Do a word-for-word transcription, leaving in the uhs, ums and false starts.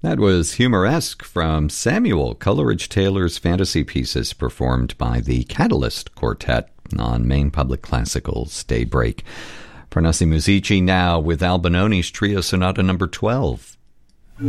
That was Humoresque from Samuel Coleridge Taylor's fantasy pieces performed by the Catalyst Quartet on Maine Public Classical's Daybreak. Parnassi Musici now with Albinoni's Trio Sonata number twelve.